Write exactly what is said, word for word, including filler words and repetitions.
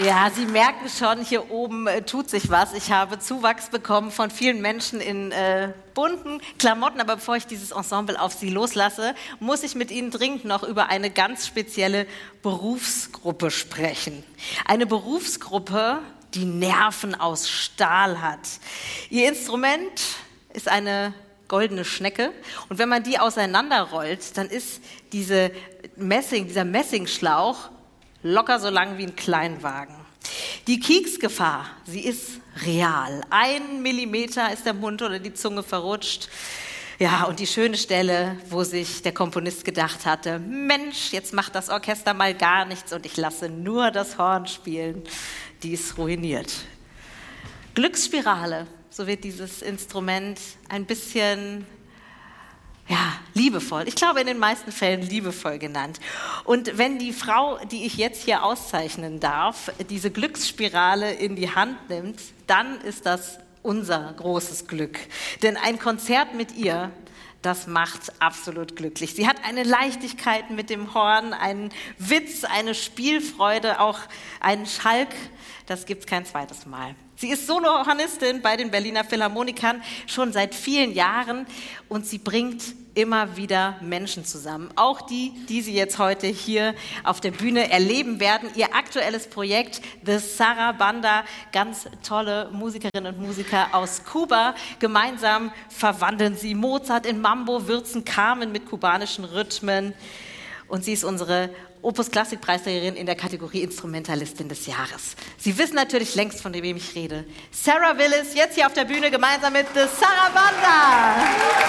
Ja, Sie merken schon, hier oben äh, tut sich was. Ich habe Zuwachs bekommen von vielen Menschen in äh, bunten Klamotten. Aber bevor ich dieses Ensemble auf Sie loslasse, muss ich mit Ihnen dringend noch über eine ganz spezielle Berufsgruppe sprechen. Eine Berufsgruppe, die Nerven aus Stahl hat. Ihr Instrument ist eine goldene Schnecke. Und wenn man die auseinanderrollt, dann ist diese Messing, dieser Messingschlauch locker so lang wie ein Kleinwagen. Die Kieksgefahr, sie ist real. Ein Millimeter ist der Mund oder die Zunge verrutscht. Ja, und die schöne Stelle, wo sich der Komponist gedacht hatte, Mensch, jetzt macht das Orchester mal gar nichts und ich lasse nur das Horn spielen, die ist ruiniert. Glücksspirale, so wird dieses Instrument ein bisschen ja, liebevoll. Ich glaube, in den meisten Fällen liebevoll genannt. Und wenn die Frau, die ich jetzt hier auszeichnen darf, diese Glücksspirale in die Hand nimmt, dann ist das unser großes Glück. Denn ein Konzert mit ihr, das macht absolut glücklich. Sie hat eine Leichtigkeit mit dem Horn, einen Witz, eine Spielfreude, auch einen Schalk. Das gibt's kein zweites Mal. Sie ist Soloorganistin bei den Berliner Philharmonikern schon seit vielen Jahren und sie bringt immer wieder Menschen zusammen. Auch die, die Sie jetzt heute hier auf der Bühne erleben werden. Ihr aktuelles Projekt, The Sarabanda, ganz tolle Musikerinnen und Musiker aus Kuba. Gemeinsam verwandeln sie Mozart in Mambo, würzen Carmen mit kubanischen Rhythmen. Und sie ist unsere Opus Klassikpreisträgerin in der Kategorie Instrumentalistin des Jahres. Sie wissen natürlich längst, von wem ich rede. Sarah Willis, jetzt hier auf der Bühne gemeinsam mit The Sarabanda.